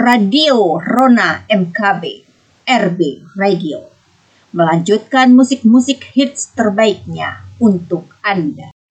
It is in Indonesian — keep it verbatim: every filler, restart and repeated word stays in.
Radio Rona M K B, R B Radio, melanjutkan musik-musik hits terbaiknya untuk Anda.